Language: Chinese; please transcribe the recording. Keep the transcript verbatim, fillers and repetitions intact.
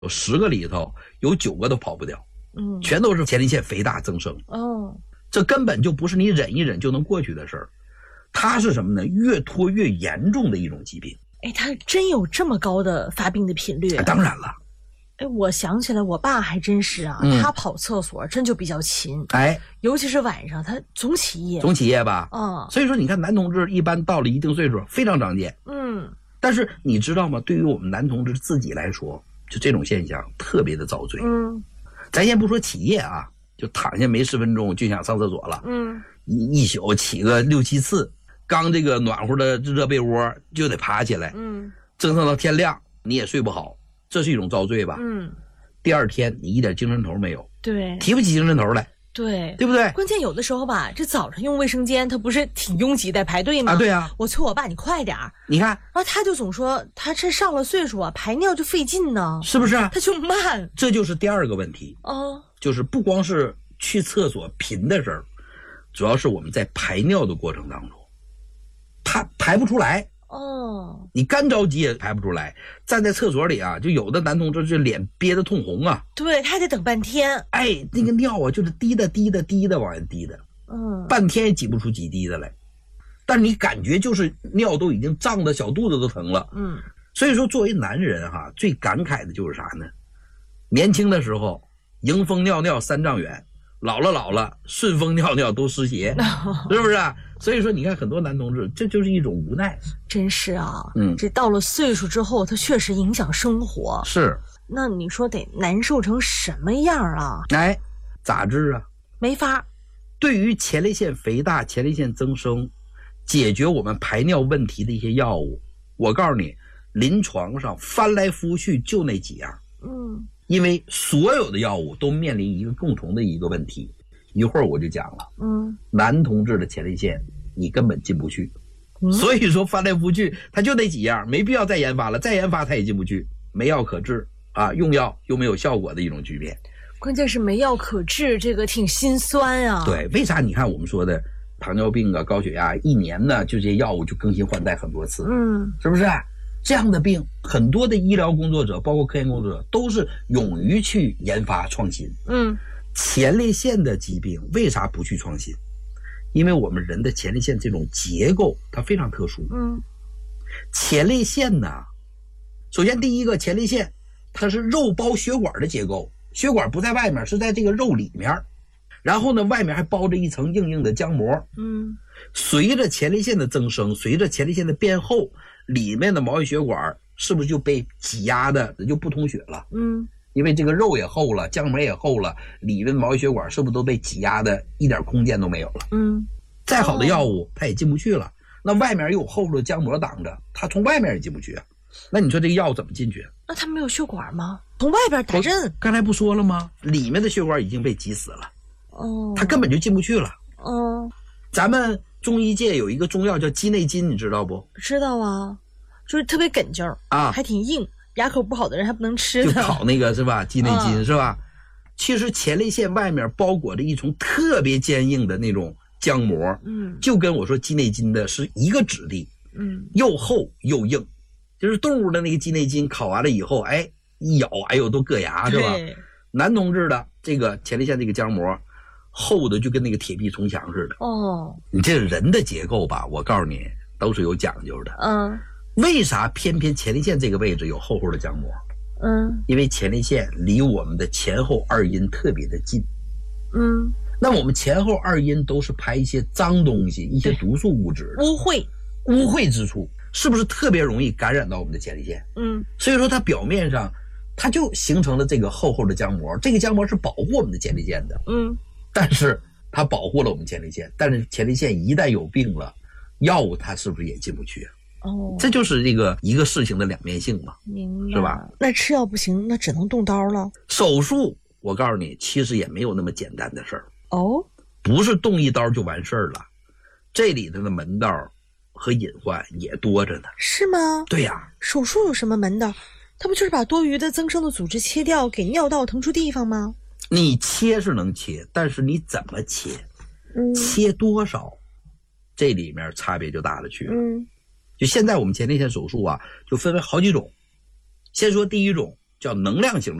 有十个里头有九个都跑不掉， 嗯， 全都是前列腺肥大增生。 哦， 这根本就不是你忍一忍就能过去的事儿，它是什么呢？越拖越严重的一种疾病。 哎，它真有这么高的发病的频率、啊啊？当然了。 哎，我想起来，我爸还真是啊，嗯、他跑厕所真就比较勤， 哎， 尤其是晚上，他总起夜， 总起夜吧， 嗯， 所以说你看男同志一般到了一定岁数非常常见， 嗯， 但是你知道吗？对于我们男同志自己来说，就这种现象特别的遭罪， 嗯， 咱先不说起夜啊，就躺下没十分钟就想上厕所了， 嗯， 一一宿起个六七次，刚这个暖和的热被窝就得爬起来， 嗯， 折腾到天亮你也睡不好。这是一种遭罪吧？ 嗯， 第二天你一点精神头没有， 对， 提不起精神头来， 对， 对不对？ 关键有的时候吧，这早上用卫生间，它不是挺拥挤在排队吗？ 啊，对啊， 我催我爸你快点儿， 你看， 然后他就总说他这上了岁数啊，排尿就费劲呢， 是不是？ 他就慢， 这就是第二个问题哦， 就是不光是去厕所频的事儿，主要是我们在排尿的过程当中，他排不出来。 哦， 你干着急也排不出来，站在厕所里啊，就有的男同志这脸憋得通红啊， 对，他还得等半天， 哎，那个尿啊就是滴的滴的滴的往下滴的， 嗯， 半天也挤不出几滴的来，但是你感觉就是尿都已经胀得小肚子都疼了， 嗯， 所以说作为男人哈、啊，最感慨的就是啥呢？年轻的时候迎风尿尿三丈远，老了老了顺风尿尿都湿鞋，是不是啊？所以说你看很多男同志这就是一种无奈， 真是啊， 嗯， 这到了岁数之后他确实影响生活， 是， 那你说得难受成什么样啊？ 哎，咋治啊？ 没法。 对于前列腺肥大、前列腺增生解决我们排尿问题的一些药物，我告诉你临床上翻来覆去就那几样， 嗯， 因为所有的药物都面临一个共同的一个问题，一会儿我就讲了， 嗯， 男同志的前列腺你根本进不去， 嗯、 所以说翻来覆去他就那几样，没必要再研发了，再研发他也进不去，没药可治啊，用药又没有效果的一种局面。 关键是没药可治，这个挺心酸啊。 对，为啥你看我们说的糖尿病啊、高血压，一年呢就这些药物就更新换代很多次， 嗯， 是不是？这样的病，很多的医疗工作者，包括科研工作者，都是勇于去研发创新。 嗯， 前列腺的疾病为啥不去创新？因为我们人的前列腺这种结构它非常特殊。 嗯， 前列腺呢，首先第一个，前列腺它是肉包血管的结构，血管不在外面，是在这个肉里面，然后呢，外面还包着一层硬硬的浆膜。 嗯， 随着前列腺的增生，随着前列腺的变厚，里面的毛细血管是不是就被挤压的就不通血了？ 嗯， 因为这个肉也厚了，浆膜也厚了，里面毛细血管是不是都被挤压的一点空间都没有了？ 嗯， 再好的药物它也进不去了，那外面又有厚的浆膜挡着，它从外面也进不去啊。那你说这个药怎么进去？ 那它没有血管吗？从外边打针？ 刚才不说了吗？里面的血管已经被挤死了， 哦， 它根本就进不去了。 哦， 咱们中医界有一个中药叫鸡内金，你知道不？ 知道啊，就是特别梗劲儿啊， 还挺硬，牙口不好的人还不能吃就烤那个是吧？鸡内金、 嗯、 是吧？其实前列腺外面包裹着一层特别坚硬的那种浆膜， 嗯， 就跟我说鸡内金的是一个质地， 嗯， 又厚又硬，就是动物的那个鸡内金烤完了以后，哎，一咬，哎呦都硌牙是吧？男同志的这个前列腺这个浆膜厚的就跟那个铁壁铜墙似的。 哦， 你这人的结构吧，我告诉你都是有讲究的。 嗯， 为啥偏偏前列腺这个位置有厚厚的浆膜？ 嗯， 因为前列腺离我们的前后二阴特别的近。 嗯， 那我们前后二阴都是排一些脏东西，一些毒素物质， 污秽， 污秽之处，是不是特别容易感染到我们的前列腺？ 嗯， 所以说它表面上它就形成了这个厚厚的浆膜，这个浆膜是保护我们的前列腺的。 嗯， 但是它保护了我们前列腺，但是前列腺一旦有病了，药物它是不是也进不去？ 哦， 这就是这个一个事情的两面性嘛， 明白， 是吧？ 那吃药不行，那只能动刀了。 手术，我告诉你，其实也没有那么简单的事儿。 哦， 不是动一刀就完事儿了，这里头的门道和隐患也多着呢。 是吗？ 对呀、啊， 手术有什么门道？它不就是把多余的增生的组织切掉，给尿道腾出地方吗？ 你切是能切，但是你怎么切， 嗯，切多少，这里面差别就大了去了。 嗯， 就现在我们前列腺手术啊，就分为好几种。先说第一种， 叫能量型的。